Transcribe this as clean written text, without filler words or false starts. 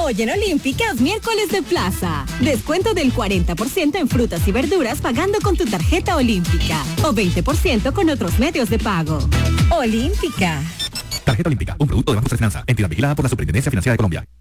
Hoy en Olímpica es miércoles de plaza. Descuento del 40% en frutas y verduras pagando con tu tarjeta Olímpica. O 20% con otros medios de pago. Olímpica. Tarjeta Olímpica, un producto de Banco de Finanza. Entidad vigilada por la Superintendencia Financiera de Colombia.